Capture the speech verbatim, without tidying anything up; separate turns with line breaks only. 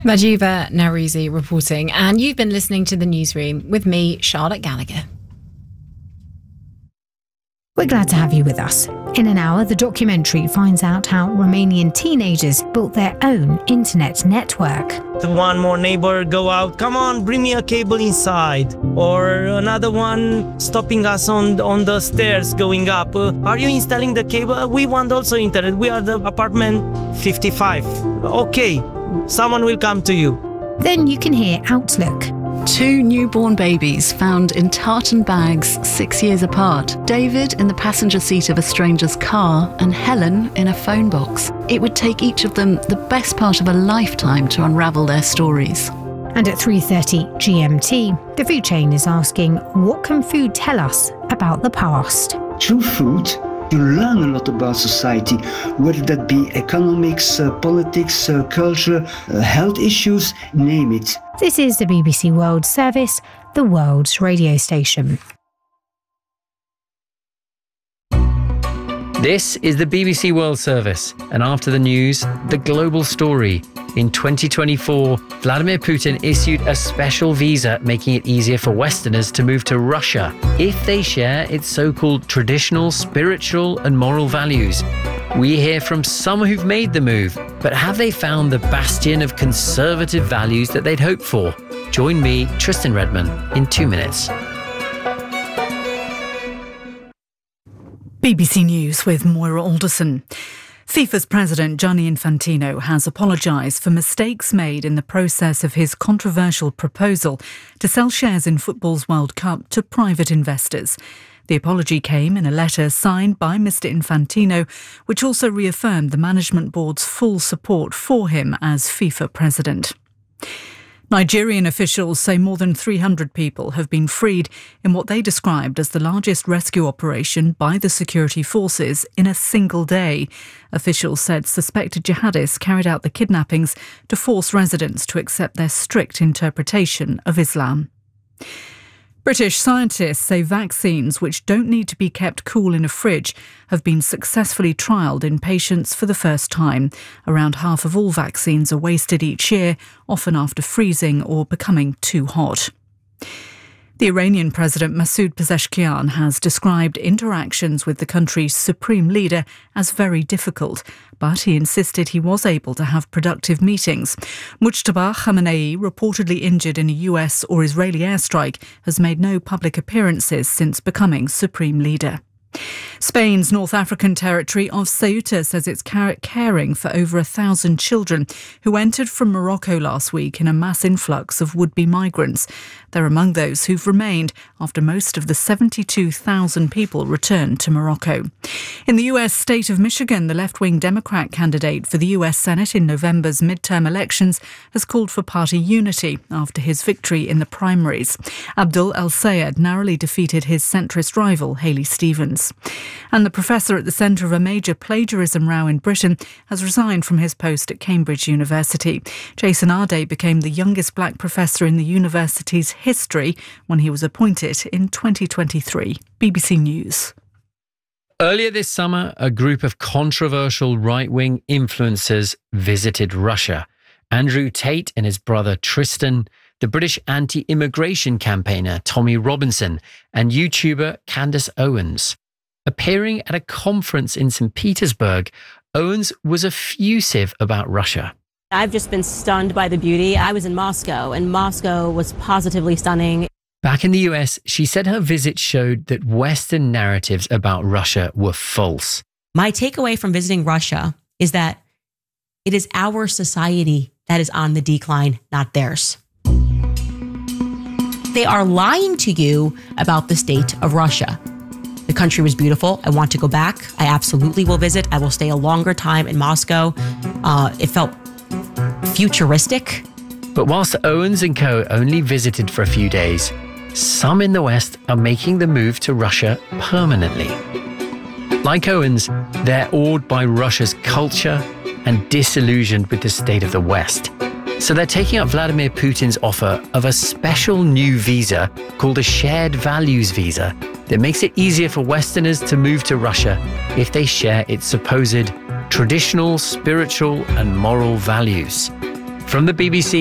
Majuba Naruzi reporting, and you've been listening to The Newsroom with me, Charlotte Gallagher.
We're glad to have you with us. In an hour, the documentary finds out how Romanian teenagers built their own internet network.
One more neighbor go out, come on, bring me a cable inside. Or another one stopping us on, on the stairs going up. Uh, are you installing the cable? We want also internet. We are the apartment fifty-five. Okay, someone will come to you.
Then you can hear Outlook.
Two newborn babies found in tartan bags six years apart. David in the passenger seat of a stranger's car and Helen in a phone box. It would take each of them the best part of a lifetime to unravel their stories.
And at three thirty G M T, the food chain is asking, what can food tell us about the past?
Through food, you learn a lot about society, whether that be economics, uh, politics, uh, culture, uh, health issues, name it.
This is the B B C World Service, the world's radio station.
This is the B B C World Service, and after the news, the global story. In twenty twenty-four, Vladimir Putin issued a special visa making it easier for Westerners to move to Russia if they share its so-called traditional, spiritual and moral values. We hear from some who've made the move, but have they found the bastion of conservative values that they'd hoped for? Join me, Tristan Redman, in two minutes.
B B C News with Moira Alderson. FIFA's president Gianni Infantino has apologised for mistakes made in the process of his controversial proposal to sell shares in football's World Cup to private investors. The apology came in a letter signed by Mister Infantino, which also reaffirmed the management board's full support for him as FIFA president. Nigerian officials say more than three hundred people have been freed in what they described as the largest rescue operation by the security forces in a single day. Officials said suspected jihadists carried out the kidnappings to force residents to accept their strict interpretation of Islam. British scientists say vaccines which don't need to be kept cool in a fridge have been successfully trialled in patients for the first time. Around half of all vaccines are wasted each year, often after freezing or becoming too hot. The Iranian President Masoud Pezeshkian has described interactions with the country's supreme leader as very difficult, but he insisted he was able to have productive meetings. Mujtaba Khamenei, reportedly injured in a U S or Israeli airstrike, has made no public appearances since becoming supreme leader. Spain's North African territory of Ceuta says it's caring for over a thousand children who entered from Morocco last week in a mass influx of would-be migrants. They're among those who've remained after most of the seventy-two thousand people returned to Morocco. In the U S state of Michigan, the left-wing Democrat candidate for the U S Senate in November's midterm elections has called for party unity after his victory in the primaries. Abdul El-Sayed narrowly defeated his centrist rival, Haley Stevens. And the professor at the centre of a major plagiarism row in Britain has resigned from his post at Cambridge University. Jason Arday became the youngest black professor in the university's history when he was appointed in twenty twenty-three. B B C News.
Earlier this summer, a group of controversial right-wing influencers visited Russia. Andrew Tate and his brother Tristan, the British anti-immigration campaigner Tommy Robinson, and YouTuber Candace Owens. Appearing at a conference in Saint Petersburg, Owens was effusive about Russia.
I've just been stunned by the beauty. I was in Moscow, and Moscow was positively stunning.
Back in the U S, she said her visit showed that Western narratives about Russia were false.
My takeaway from visiting Russia is that it is our society that is on the decline, not theirs. They are lying to you about the state of Russia. The country was beautiful. I want to go back. I absolutely will visit. I will stay a longer time in Moscow. Uh, it felt futuristic.
But whilst Owens and co only visited for a few days, some in the West are making the move to Russia permanently. Like Owens, they're awed by Russia's culture and disillusioned with the state of the West. So they're taking up Vladimir Putin's offer of a special new visa called a shared values visa that makes it easier for Westerners to move to Russia if they share its supposed traditional, spiritual and moral values. From the B B C